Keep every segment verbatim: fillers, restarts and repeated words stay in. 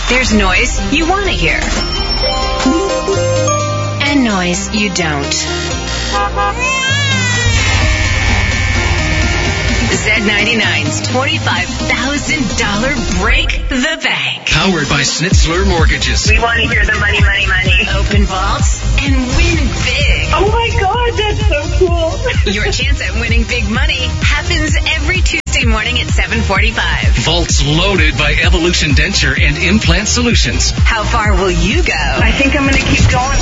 There's noise you want to hear. And noise you don't. Z ninety-nine's twenty-five thousand dollars Break the Bank. Powered by Schnitzler Mortgages. We want to hear the money, money, money. Open vaults and win big. Oh my God, that's so cool. Your chance at winning big money happens every Tuesday morning at seven forty-five. Vaults loaded by Evolution Denture and Implant Solutions. How far will you go? I think I'm going to keep going.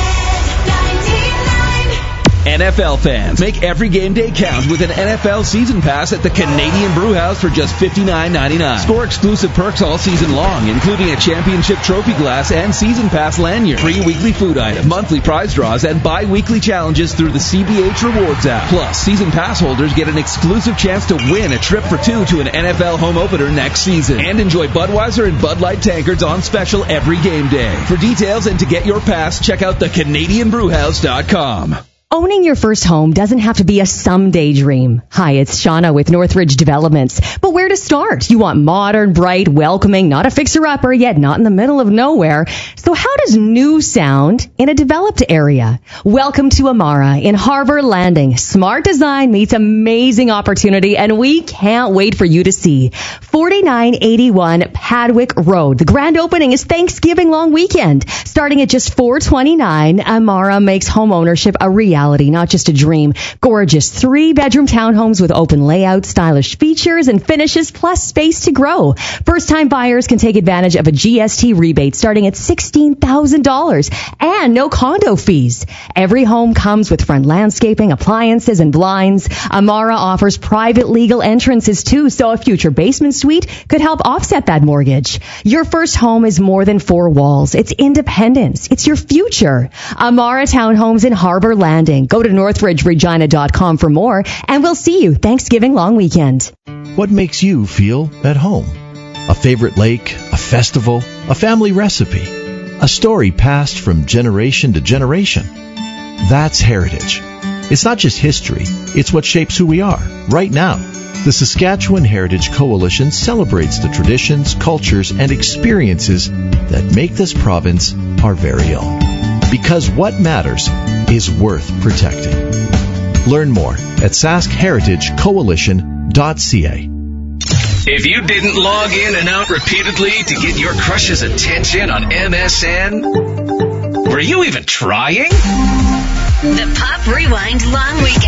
N F L fans, make every game day count with an N F L season pass at the Canadian Brew House for just fifty-nine ninety-nine. Score exclusive perks all season long, including a championship trophy glass and season pass lanyard, free weekly food items, monthly prize draws, and bi-weekly challenges through the C B H Rewards app. Plus, season pass holders get an exclusive chance to win a trip for two to an N F L home opener next season. And enjoy Budweiser and Bud Light tankards on special every game day. For details and to get your pass, check out the Canadian Brew House dot com. Owning your first home doesn't have to be a someday dream. Hi, it's Shauna with Northridge Developments. But where to start? You want modern, bright, welcoming, not a fixer-upper, yet not in the middle of nowhere. So how does new sound in a developed area? Welcome to Amara in Harbor Landing. Smart design meets amazing opportunity, and we can't wait for you to see. forty-nine eighty-one Padwick Road. The grand opening is Thanksgiving long weekend. Starting at just four twenty-nine, Amara makes home ownership a reality. Not just a dream. Gorgeous three-bedroom townhomes with open layout, stylish features, and finishes, plus space to grow. First-time buyers can take advantage of a G S T rebate starting at sixteen thousand dollars and no condo fees. Every home comes with front landscaping, appliances, and blinds. Amara offers private legal entrances, too, so a future basement suite could help offset that mortgage. Your first home is more than four walls. It's independence. It's your future. Amara Townhomes in Harbor Landing. Go to northridge regina dot com for more, and we'll see you Thanksgiving long weekend. What makes you feel at home? A favorite lake, a festival, a family recipe, a story passed from generation to generation. That's heritage. It's not just history, it's what shapes who we are right now. The Saskatchewan Heritage Coalition celebrates the traditions, cultures, and experiences that make this province our very own. Because what matters is worth protecting. Learn more at sask heritage coalition dot c a. If you didn't log in and out repeatedly to get your crush's attention on M S N, were you even trying? The Pop Rewind Long Weekend.